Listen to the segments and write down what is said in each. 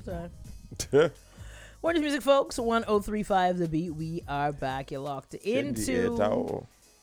time. Orange Music, folks. 1035 The Beat. We are back. You're locked into...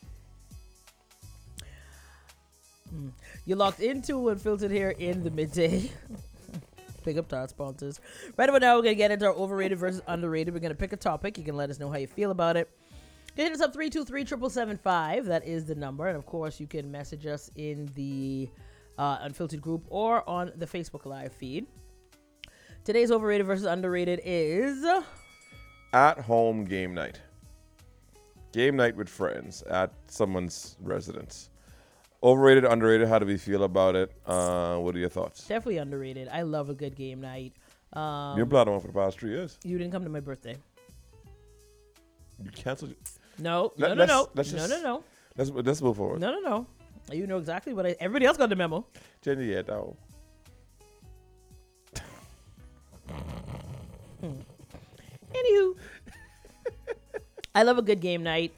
You're locked into Unfiltered here in the midday. Pick up our sponsors. Right about now, we're going to get into our overrated versus underrated. We're going to pick a topic. You can let us know how you feel about it. You can hit us up 323-775. That is the number. And, of course, you can message us in the Unfiltered group or on the Facebook Live feed. Today's overrated versus underrated is... At-home game night. Game night with friends at someone's residence. Overrated, underrated, how do we feel about it? What are your thoughts? Definitely underrated. I love a good game night. You've been one for the past 3 years. You didn't come to my birthday. You canceled. No. Let's move forward. No. You know exactly what everybody else got the memo. Jenny, yeah, no. Anywho, I love a good game night.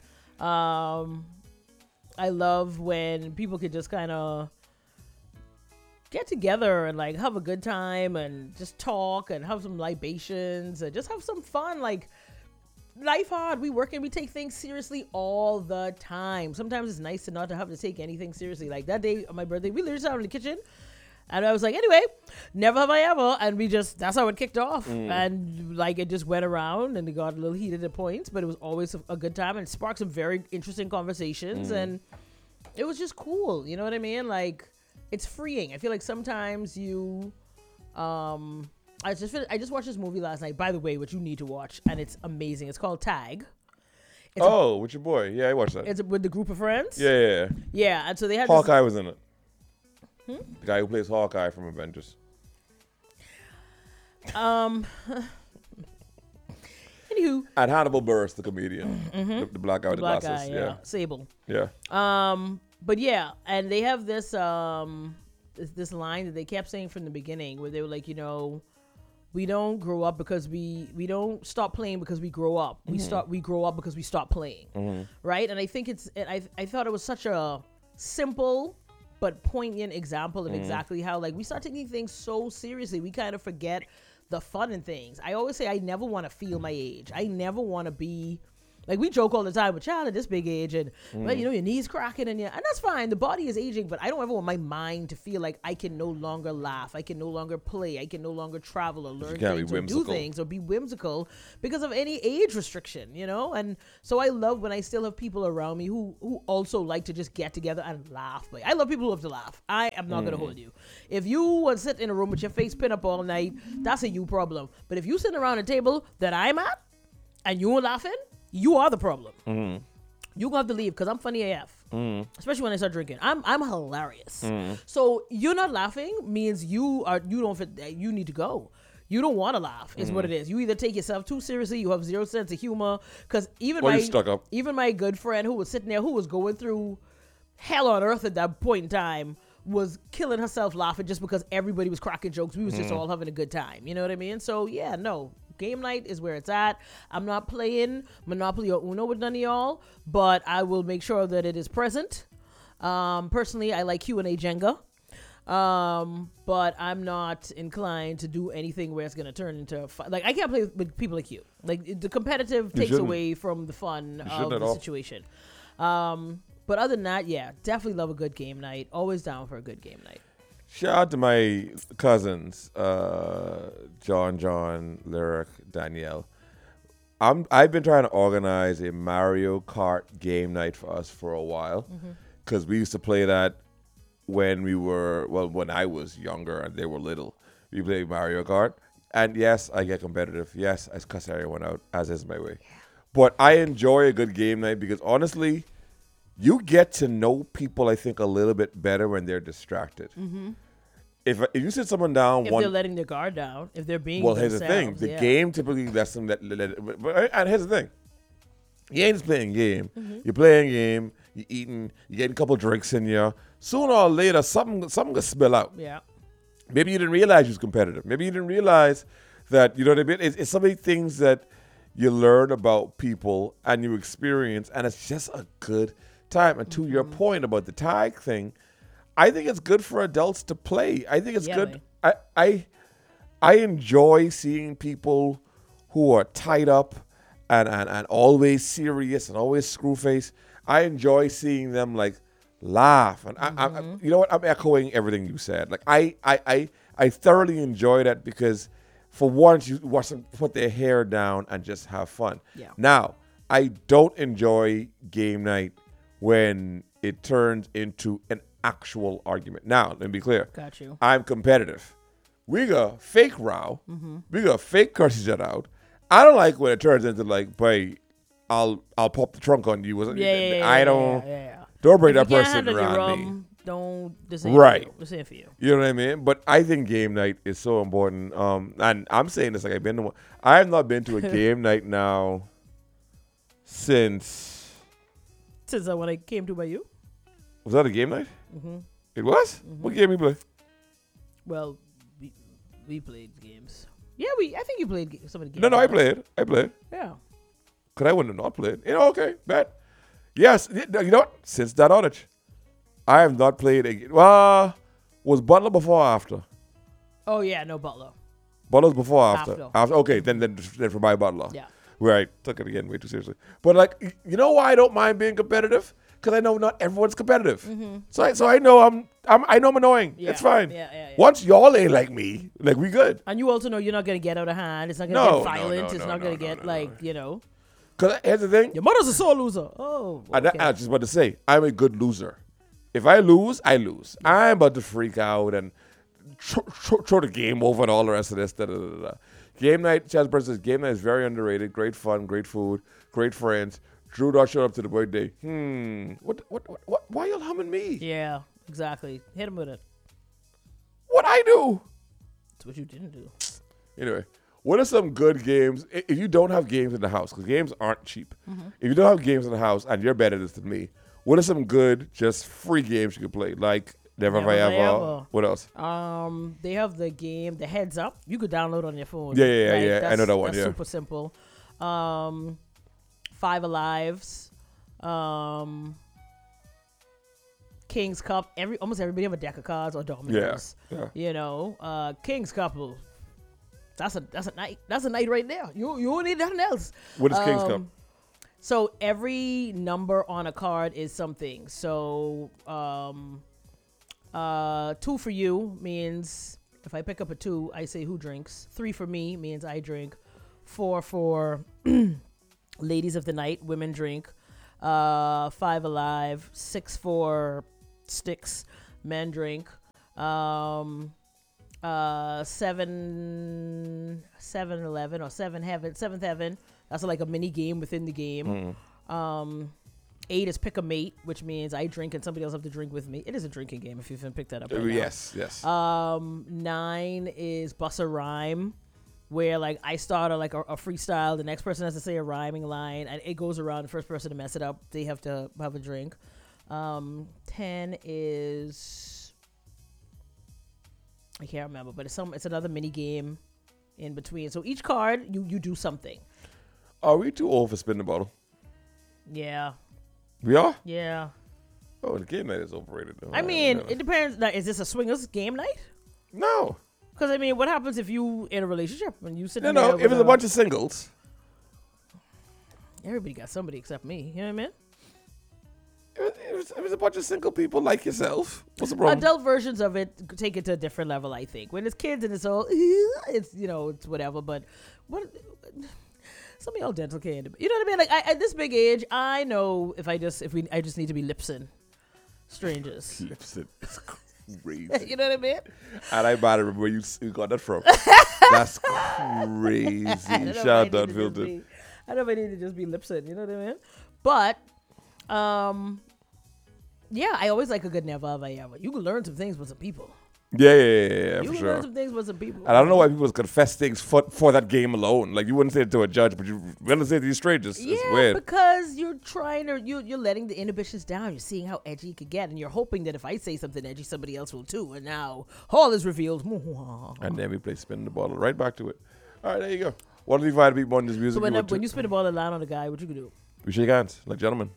I love when people could just kind of get together and like have a good time and just talk and have some libations and just have some fun. Like, life hard. We work and we take things seriously all the time. Sometimes it's nice to not to have to take anything seriously. Like that day on my birthday, we literally sat in the kitchen and I was like, anyway, never have I ever. And that's how it kicked off. And like it just went around and it got a little heated at points, but it was always a good time and it sparked some very interesting conversations. And it was just cool. You know what I mean? Like, it's freeing. I feel like sometimes you, I just watched this movie last night, by the way, which you need to watch, and it's amazing. It's called Tag. With your boy. Yeah, I watched that. It's with the group of friends. Yeah. Yeah, and so they had Hawkeye was in it. The guy who plays Hawkeye from Avengers. Anywho. And Hannibal Buress, the comedian. The black guy with the glasses. Guy, yeah. Sable. Yeah. But yeah, and they have this this line that they kept saying from the beginning where they were like, you know, we don't grow up because we don't stop playing because we grow up. We grow up because we stop playing. Right? And I think I thought it was such a simple but poignant example of exactly how like we start taking things so seriously. We kind of forget the fun in things. I always say I never want to feel my age. I never want to be like, we joke all the time with child at this big age and well, you know, your knees cracking and that's fine. The body is aging, but I don't ever want my mind to feel like I can no longer laugh. I can no longer play. I can no longer travel or learn things or do things or be whimsical because of any age restriction, you know? And so I love when I still have people around me who also like to just get together and laugh. Like, I love people who love to laugh. I am not going to hold you. If you want to sit in a room with your face pinned up all night, that's a you problem. But if you sit around a table that I'm at and you're laughing, you are the problem. You gonna have to leave because I'm funny AF. Especially when I start drinking. I'm hilarious. So you're not laughing means you don't fit. You need to go. You don't want to laugh is what it is. You either take yourself too seriously, you have zero sense of humor. Because even my good friend who was sitting there, who was going through hell on earth at that point in time, was killing herself laughing just because everybody was cracking jokes. We was just all having a good time. You know what I mean? So yeah, no. Game night is where it's at. I'm not playing Monopoly or Uno with none of y'all, but I will make sure that it is present. Personally, I like Q&A Jenga, but I'm not inclined to do anything where it's going to turn into fun. Like, I can't play with people like you. Like, the competitive takes away from the fun of the situation. But other than that, yeah, definitely love a good game night. Always down for a good game night. Shout out to my cousins, John, Lyric, Danielle. I've been trying to organize a Mario Kart game night for us for a while because we used to play that when I was younger and they were little. We played Mario Kart. And yes, I get competitive. Yes, I cuss everyone out, as is my way. But I enjoy a good game night because honestly, you get to know people, I think, a little bit better when they're distracted. If you sit someone down, if they're letting their guard down, if they're being here's the thing: the game typically lets them and here's the thing: you ain't just playing game. You're playing game. You're eating. You're getting a couple drinks in you. Sooner or later, something gonna spill out. Yeah. Maybe you didn't realize you was competitive. Maybe you didn't realize that, you know what I mean. It's so many things that you learn about people and you experience, and it's just a good time. And to your point about the tag thing, I think it's good for adults to play. I think it's good. I enjoy seeing people who are tied up and always serious and always screw face. I enjoy seeing them like laugh. And you know what? I'm echoing everything you said. Like I thoroughly enjoy that because for once you watch them put their hair down and just have fun. Yeah. Now, I don't enjoy game night when it turns into an actual argument. Now, let me be clear. Got you. I'm competitive. We got fake row. We got fake curse each other out. I don't like when it turns into like, boy, I'll pop the trunk on you. I don't. Don't bring that person around me. Don't. This ain't Right. For you. This ain't for you. You know what I mean? But I think game night is so important. And I'm saying this like I have not been to a game night now since When I came to by you. Was that a game night? It was. What game you play? Well, we played games. Yeah, I think you played some of the games. No, I played. Yeah. Because I wouldn't have not played. Okay, bet. Yes, you know what? Since that outage, I have not played a game. Was Butler before or after? Oh yeah, no Butler. Butler's before or after? After. Okay, then for my Butler. Yeah. Where I took it again way too seriously. But like, you know why I don't mind being competitive? Because I know not everyone's competitive. So I know I know I'm annoying. Yeah. It's fine. Yeah. Once y'all ain't like me, like we good. And you also know you're not gonna get out of hand. It's not gonna get violent. It's not gonna get you know. Because here's the thing. Your mother's a sore loser. Oh. Okay. I was just about to say, I'm a good loser. If I lose, I lose. I'm about to freak out and throw the game over and all the rest of this. Game night, Chaz says, game night is very underrated. Great fun, great food, great friends. Drew Dog showed up to the birthday. What? Why y'all humming me? Yeah, exactly. Hit him with it. What I do? That's what you didn't do. Anyway, what are some good games? If you don't have games in the house, because games aren't cheap. If you don't have games in the house and you're better at this than me, what are some good, just free games you can play? Like Never Have I Ever. What else? They have the game, the Heads Up. You could download on your phone. Yeah. I know that one. That's Yeah. super simple. 5 Alives. King's Cup. Almost everybody have a deck of cards or dominoes. Yeah. You know, King's Cup. That's a night. That's a night right there. You don't need nothing else. What is King's Cup? So every number on a card is something. So 2 for you means if I pick up a 2, I say who drinks. 3 for me means I drink. 4 for ladies of the night, women drink. 5 Alive. 6 for sticks, men drink. 7 11 or 7th heaven. That's like a mini game within the game. 8 is pick a mate, which means I drink and somebody else have to drink with me. It is a drinking game if you haven't picked that up. Right now. Yes. 9 is bust a rhyme, where like I start a freestyle. The next person has to say a rhyming line, and it goes around. The first person to mess it up, they have to have a drink. 10 is I can't remember, but it's another mini game in between. So each card you do something. Are we too old for spin the bottle? Yeah. We are? Yeah. Oh, the game night is overrated though. I mean, it depends. Now, is this a swingers game night? No. Because I mean, what happens if you in a relationship and you sit there? No. If it's a bunch of singles. Everybody got somebody except me. You know what I mean? If it's a bunch of single people like yourself, what's the problem? Adult versions of it take it to a different level, I think. When it's kids and it's all, it's it's whatever. But what? Some of y'all dental care. You know what I mean? Like at this big age, I know I just need to be lipsing strangers. Lipsing, it's crazy. You know what I mean? And I might remember where you got that from. That's crazy. Shout out to Unfiltered. I know if I need to just be lipsing. You know what I mean? But yeah, I always like a good never have I ever. You can learn some things with some people. Yeah, you for can sure. learn some things with some people. And I don't know why people confess things for that game alone. Like you wouldn't say it to a judge, but you're gonna say it to these strangers. Yeah, it's weird. Because you're trying to you're letting the inhibitions down. You're seeing how edgy you could get, and you're hoping that if I say something edgy, somebody else will too. And now all is revealed. And then we play spin the bottle. Right back to it. All right, there you go. What do you find people on this music? So when you spin the ball and line on a guy, what you can do? We shake hands like gentlemen.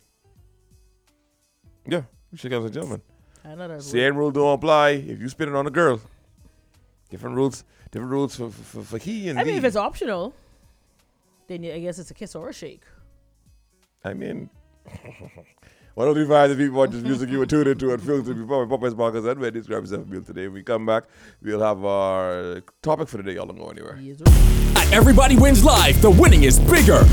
Yeah, we shake hands like gentlemen. I know that's Same rule don't apply if you spin it on a girl. Different rules for he and I mean, thee. if it's optional, then I guess it's a kiss or a shake. I mean, 103.5 The Beat watches music you were tuned into and filmed before my Popeyes Marcus and Wendy's. Grab yourself a meal today. When we come back, we'll have our topic for the day. Y'all don't go anywhere. Yes, sir. At Everybody Wins Live, the winning is bigger.